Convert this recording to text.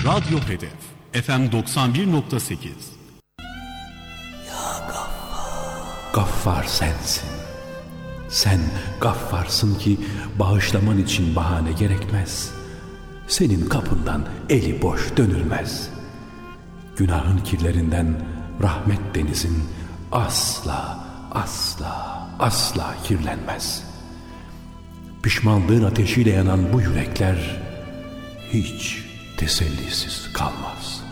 Radyo Hedef FM 91.8. Gaffar sensin. Sen gaffarsın ki bağışlaman için bahane gerekmez. Senin kapından eli boş dönülmez. Günahın kirlerinden rahmet denizin asla kirlenmez. Pişmanlığın ateşiyle yanan bu yürekler hiç tesellisiz kalmaz.